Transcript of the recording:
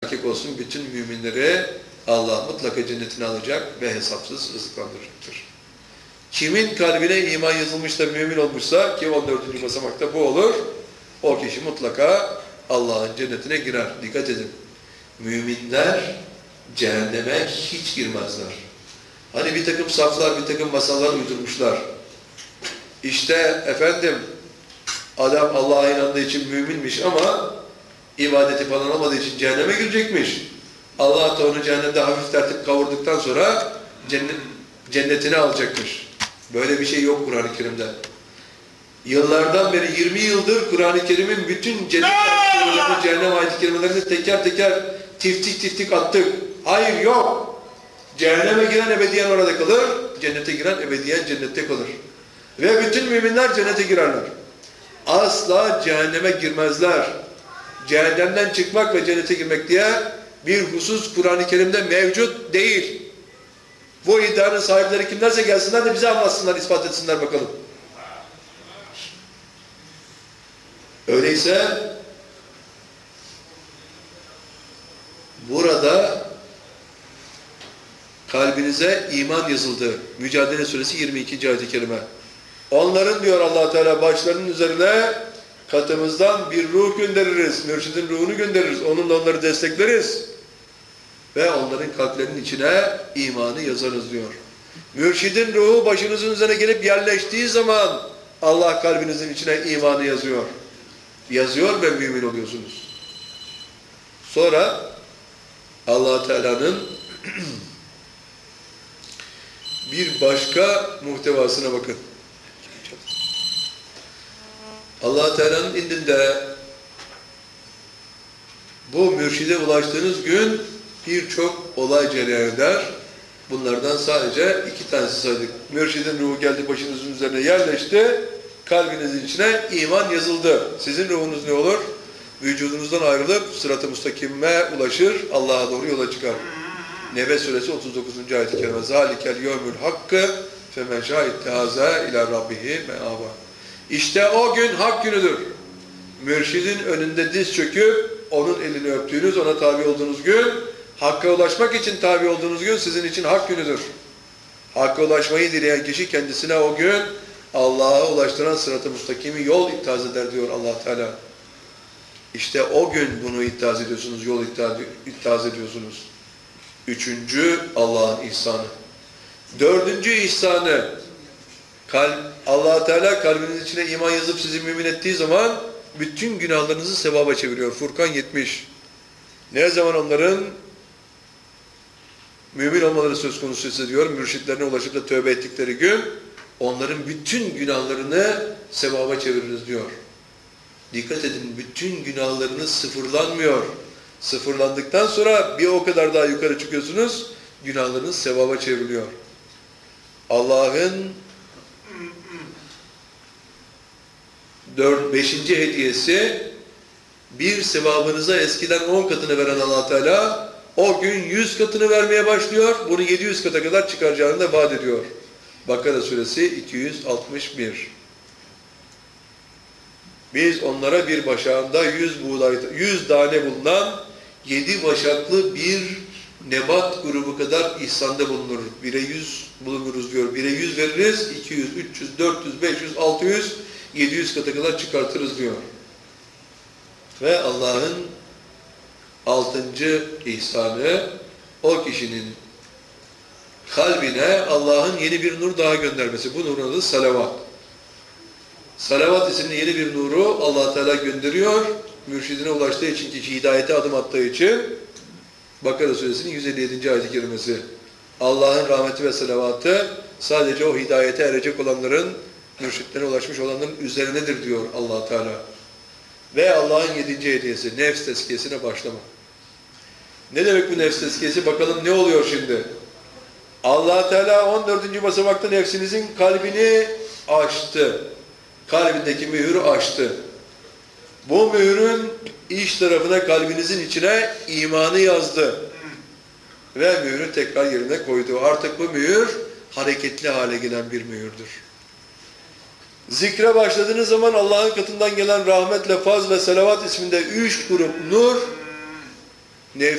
erkek olsun bütün müminleri Allah mutlaka cennetine alacak ve hesapsız rızıklandıracaktır. Kimin kalbine iman yazılmış da mümin olmuşsa ki 14. basamakta bu olur, o kişi mutlaka Allah'ın cennetine girer. Dikkat edin. Müminler cehenneme hiç girmezler. Hani bir takım saflar, bir takım masallar uydurmuşlar. İşte efendim adam Allah'a inandığı için müminmiş ama ibadeti falan olmadığı için cehenneme girecekmiş. Allah da onu cehennemde hafif tertip kavurduktan sonra cennetine alacakmış. Böyle bir şey yok Kur'an-ı Kerim'de. Yıllardan beri 20 yıldır Kur'an-ı Kerim'in bütün cennet ayet-i cehennem ayet-i kerimelerini teker teker tiftik attık. Hayır, yok. Cehenneme giren ebediyen orada kalır, cennete giren ebediyen cennette kalır. Ve bütün müminler cennete girerler. Asla cehenneme girmezler. Cehennemden çıkmak ve cennete girmek diye bir husus Kur'an-ı Kerim'de mevcut değil. Bu iddianın sahipleri kimlerse gelsinler de bize anlatsınlar, ispat etsinler bakalım. Öyleyse burada kalbinize iman yazıldı. Mücadele Suresi 22. ayet-i kerime. Onların diyor Allah Teala başlarının üzerine katımızdan bir ruh göndeririz. Mürşidin ruhunu göndeririz. Onunla onları destekleriz. Ve onların kalplerinin içine imanı yazarız diyor. Mürşidin ruhu başınızın üzerine gelip yerleştiği zaman Allah kalbinizin içine imanı yazıyor. Yazıyor ve mümin oluyorsunuz. Sonra Allah Teala'nın bir başka muhtevasına bakın. Allah Teala'nın indinde bu mürşide ulaştığınız gün birçok olay cereyan eder. Bunlardan sadece 2 tanesi saydık. Mürşidin ruhu geldi başınızın üzerine yerleşti. Kalbinizin içine iman yazıldı. Sizin ruhunuz ne olur? Vücudunuzdan ayrılıp sırat-ı müstakime ulaşır. Allah'a doğru yola çıkar. Nebe Suresi 39. ayet-i kerime. Zalikel yevmül hakkı femen şahittehaza ila rabbihi me'aba. İşte o gün hak günüdür. Mürşidin önünde diz çöküp onun elini öptüğünüz, ona tabi olduğunuz gün, hakka ulaşmak için tabi olduğunuz gün sizin için hak günüdür. Hakka ulaşmayı dileyen kişi kendisine o gün Allah'a ulaştıran sırat-ı müstakimi yol ittihaz eder diyor Allah Teala. İşte o gün bunu ittihaz ediyorsunuz, yol ittihaz ediyorsunuz. 3. Allah'ın ihsanı. 4. ihsanı, Allah Teala kalbiniz içine iman yazıp sizi mümin ettiği zaman bütün günahlarınızı sevaba çeviriyor. Furkan 70. Ne zaman onların mümin olmaları söz konusu ise diyor, mürşitlerine ulaşıp da tövbe ettikleri gün onların bütün günahlarını sevaba çeviririz diyor. Dikkat edin, bütün günahlarınız sıfırlanmıyor. Sıfırlandıktan sonra bir o kadar daha yukarı çıkıyorsunuz, günahlarınız sevaba çevriliyor. Allah'ın 5. hediyesi, bir sevabınıza eskiden 10 katını veren Allah Teala o gün 100 katını vermeye başlıyor. Bunu 700 kata kadar çıkaracağını da vaat ediyor. Bakara Suresi 261. Biz onlara bir başağında 100 tane bulunan 7 başaklı bir nebat grubu kadar ihsanda bulunur. 1'e 100 bulunuruz diyor. 1'e 100 veririz. 200, 300, 400, 500, 600, 700 kata kadar çıkartırız diyor. Ve Allah'ın 6. ihsanı, o kişinin kalbine Allah'ın yeni bir nur daha göndermesi. Bu nurun adı salavat. Salavat isimli yeni bir nuru Allah Teala gönderiyor. Mürşidine ulaştığı için, kişi hidayete adım attığı için. Bakara Suresinin 157. ayet-i kerimesi. Allah'ın rahmeti ve salavatı sadece o hidayete erecek olanların, mürşitlerine ulaşmış olanların üzerinedir diyor Allah Teala. Ve Allah'ın 7. hediyesi, nefs tezkiyesine başlama. Ne demek bu nefs tezkiyesi? Bakalım ne oluyor şimdi? Allah Teala 14. basamakta nefsinizin kalbini açtı. Kalbindeki mühürü açtı. Bu mühürün iç tarafına, kalbinizin içine imanı yazdı. Ve mühürü tekrar yerine koydu. Artık bu mühür hareketli hale gelen bir mühürdür. Zikre başladığınız zaman Allah'ın katından gelen rahmetle, faz ve selavat isminde 3 grup nur